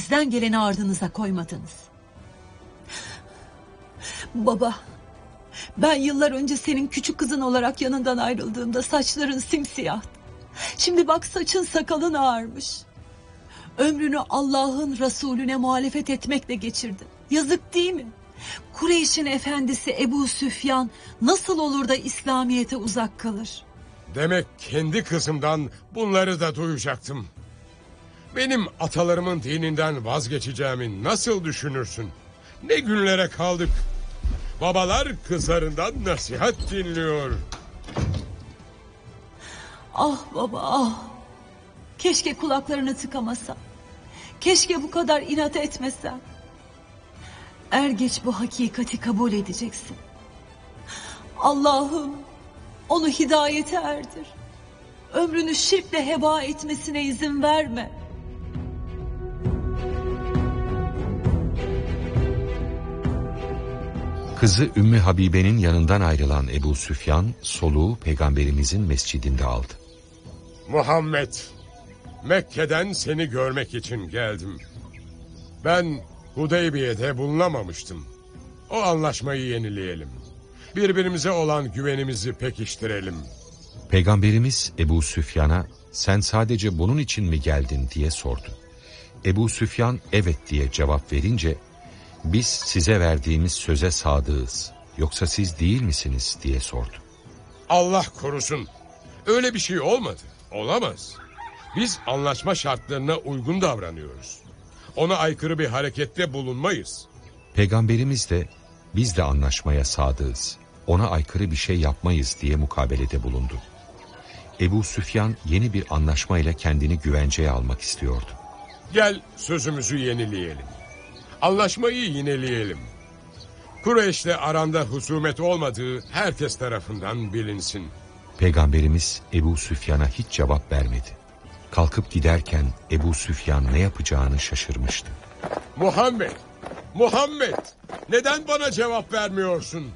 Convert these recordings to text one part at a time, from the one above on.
elinizden geleni ardınıza koymadınız. Baba, ben yıllar önce senin küçük kızın olarak yanından ayrıldığımda saçların simsiyahtı. Şimdi bak saçın sakalın ağarmış. Ömrünü Allah'ın Resulüne muhalefet etmekle geçirdin. Yazık değil mi? Kureyş'in efendisi Ebu Süfyan nasıl olur da İslamiyet'e uzak kalır? Demek kendi kızımdan bunları da duyacaktım. Benim atalarımın dininden vazgeçeceğimi nasıl düşünürsün? Ne günlere kaldık. Babalar kızlarından nasihat dinliyor. Ah baba ah. Keşke kulaklarını tıkamasam. Keşke bu kadar inat etmesem. Er geç bu hakikati kabul edeceksin. Allah'ım onu hidayete erdir. Ömrünü şirkle heba etmesine izin verme. Kızı Ümmü Habibe'nin yanından ayrılan Ebu Süfyan soluğu Peygamberimizin mescidinde aldı. Muhammed, Mekke'den seni görmek için geldim. Ben Hudeybiye'de bulunamamıştım. O anlaşmayı yenileyelim. Birbirimize olan güvenimizi pekiştirelim. Peygamberimiz Ebu Süfyan'a sen sadece bunun için mi geldin diye sordu. Ebu Süfyan evet diye cevap verince biz size verdiğimiz söze sadığız, yoksa siz değil misiniz diye sordu. Allah korusun. Öyle bir şey olmadı. Olamaz. Biz anlaşma şartlarına uygun davranıyoruz. Ona aykırı bir harekette bulunmayız. Peygamberimiz de biz de anlaşmaya sadığız, ona aykırı bir şey yapmayız diye mukabelede bulundu. Ebu Süfyan yeni bir anlaşmayla kendini güvenceye almak istiyordu. Gel sözümüzü yenileyelim. Anlaşmayı yineleyelim. Kureyş'le aranda husumet olmadığı herkes tarafından bilinsin. Peygamberimiz Ebu Süfyan'a hiç cevap vermedi. Kalkıp giderken Ebu Süfyan ne yapacağını şaşırmıştı. Muhammed, Muhammed, neden bana cevap vermiyorsun?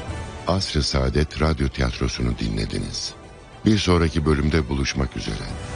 Asr-ı Saadet Radyo Tiyatrosu'nu dinlediniz. Bir sonraki bölümde buluşmak üzere.